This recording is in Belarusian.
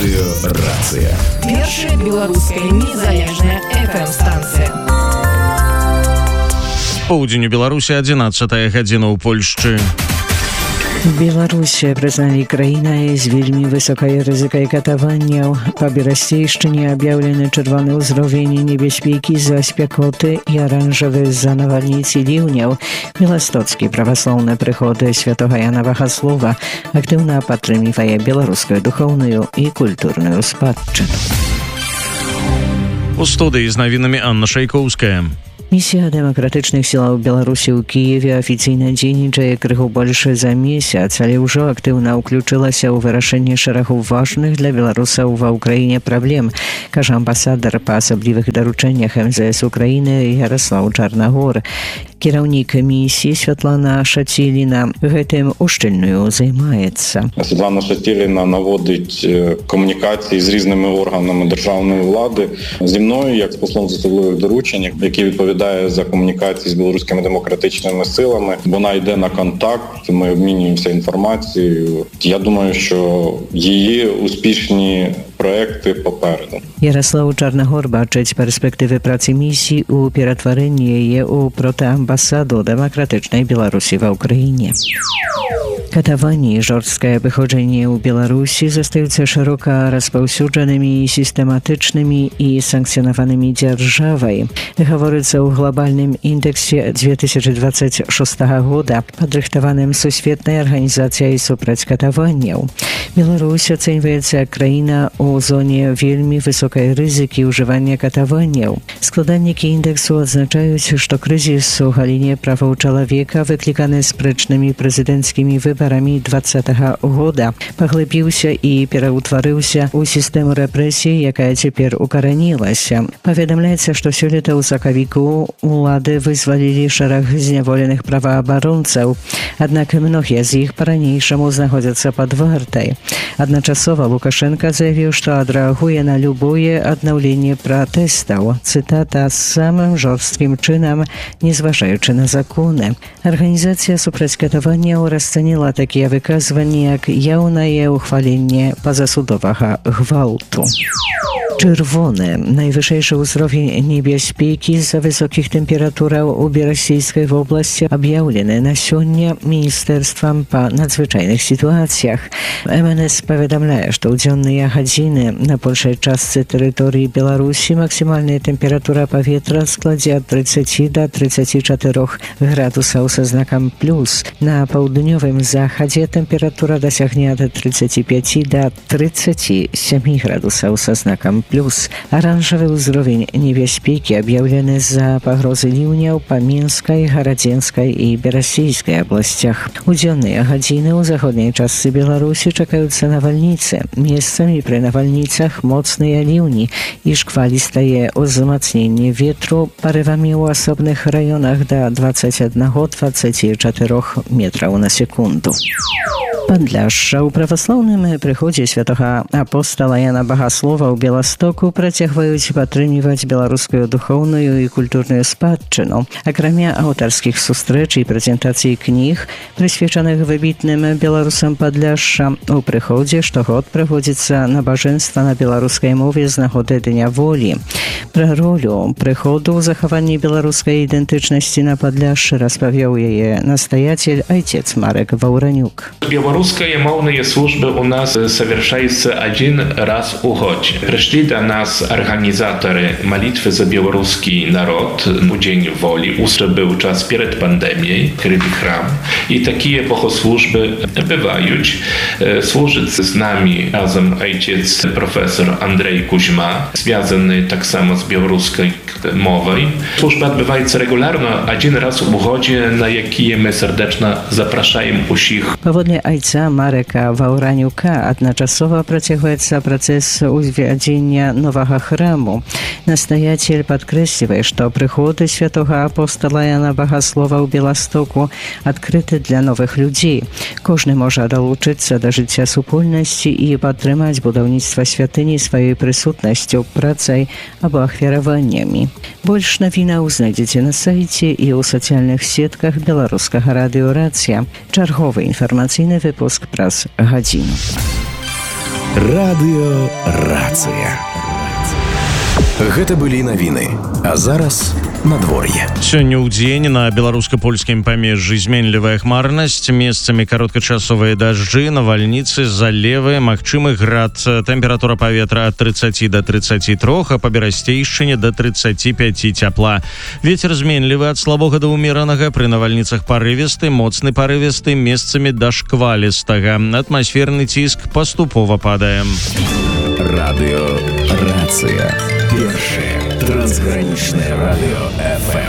Радыё Рацыя. Першая беларуская незалежная FM-станцыя. Поўдзень у Беларусі, 11 гадзіна ў Польшчы. Беларусь признали краінай з вельмі высокай рызыкай катаванняў. Па Берасцейшчыне аб'яўлены чырвоны ўзровень небяспекі з-за спякоты і аранжавы з-за навальніц і ліўняў. Беластоцкі праваслаўны прыход святога Яна Багаслова актыўна падтрымлівае беларускую духоўную і культурную спадчыну. У студыі з навінамі Анна Шайкоўская. Місія дэмакратычных сілаў Беларусі ў Кіеве афіцыйна дзейнічае крыху больш за месяц, але ўжо актыўна ўключылася ў вырашэнне шэрагу важных для беларусаў ва ўкраіне праблем, кажа амбасадар па асаблівых даручэннях МЗС Украіны Ярослаў Чарнагор. Кіраўнік місіі Святлана Шаціліна гэтым ушчыльную займаецца. Святлана Шаціліна наводить комунікації з різними органами державної влади. Зі мною, як з послом з особливих доручень, який відповідає за комунікації з білоруськими демократичними силами. Вона йде на контакт, ми обмінюємося інформацією. Я думаю, що її успішні проекти попереду. Ярослав Чарнагор бачыць перспектывы працы місіі ў ператварэнні яе ў протаамбасаду дэмакратычнай Беларусі ва ўкраіне. Катаванні і жорсткае выходжанне ў Беларусі застаюцца шырока распаўсюджанымі і сістэматычнымі і санкцыянаванымі дзяржавай. Гаворыцца ў глобальным індэксе 2026 года, падрыхтаваным Сусветнай арганізацыяй супраць катаванняў. Беларусь ацэньваецца краіна ў зоне вельмі высокай рызыкі ўжывання катаванняў. Складальнікі індэксу адзначаюць, што крызіс у галіне правоў чалавека, выкліканы спрэчнымі прэзідэнцкімі выбарамі 2020 года, паглыбіўся і пераўтварыўся ў сістэму рэпрэсій, якая цяпер укаранілася. Паведамляецца, што сёлета ў сакавіку улады вызвалілі шэраг зняволеных праваабаронцаў, аднак многія з іх па-ранейшаму знаходзяцца пад вартай. Адначасова Лукашенко заявіў, што адрэагуе на любое аднаўленне пратэстаў, цытата, самым жорсткім чынам, незважаючы на законы. Арганізацыя супраць катаванняў расцаніла такія выказванні, як яўнае ўхваленне пазасудовага гвалту. Czerwony. Najwyższy uzrowień niebezpieki z-za wysokich temperatur u Berascejskiej w oblasti objawlony na słonie Ministerstwem po nadzwyczajnych sytuacjach. MNS powiadamia, że udzielne godziny na polskiej części terytorii Białorusi maksymalna temperatura powietrza składzie od 30 do 34 gradusów ze znakiem plus. Na południowym zachodzie temperatura dosięgnie od 35 do 37 gradusów ze znakiem plus. Aranżowy uzrowień niebezpieki objawlony za pogrozy liwniał po Mińskiej, Haradzińskiej i Berascejskiej oblastiach. Udzielne godziny u zachodniej części Białorusi czekają na nawalnice. Miejscami przy nawalnicach mocne liwni i szkwaliste wzmocnienie wiatru porywami w osobnych rejonach do 21-24 metrów na sekundę. Падляшша. У праваслаўным прыходзе святога апостала Яна Багаслова ў Беластоку працягваюць падтрымліваць беларускую духоўную і культурную спадчыну. Акрамя аўтарскіх сустрэч і прэзентацый кніг, прысвечаных выбітным беларусам Падляшша, у прыходзе штогод праводзіцца набажэнства на беларускай мове з нагоды Дня волі. Пра ролю прыходу ў захаванні беларускай ідэнтычнасці на Падляшшы распавёў яе настаяцель айцец Марек Ваўранюк. Белорусские мовные службы у нас совершаются один раз в год. Пришли до нас организаторы молитвы за белорусский народ в День воли. Уже был час перед пандемией, открытый храм. И такие богослужбы бывают. Служит с нами разом отец профессор Андрей Кузьма, связанный так само с белорусской мовой. Служба odbywaється регулярно, один раз в гоdzie, на які ми сердечно запрошуємо усіх. Паводле айца Марека Ваўранюка адначасова працягваецца працэс узвядзення новага храму. Настаяцель падкрэслівае, што прыходы святога апостала Яна Багаслова ў Беластоку адкрыты для новых людзей. Кожны можа далучыцца да жыцця супольнасці і падтрымаць будаўніцтва святыні сваёй прысутнасцю, працай або ахвяраваннямі. Больш навінаў знайдзеце на сайце і ў сацыяльных сетках беларускага радыё Рацыя. Чарговы інфармацыйны выпуск праз гадзіну. Радыёрацыя. Гэта былі навіны. А зараз надвор'е. Сёння ў дзень на беларуска-польскім памежжы зменлівая хмарнасць, месцамі кароткачасовыя дажджы, навальніцы, залевы, магчымы град. Тэмпература паветра ад 30 до 33, а па Берасцейшчыне до 35 цяпла. Вецер зменлівы ад слабога да ўмеранага, пры навальніцах парывісты, моцны парывісты, месцамі да шквалістага. Атмасферны ціск паступова падае. Радыёрацыя. Першае трансгранічнае радыё FM.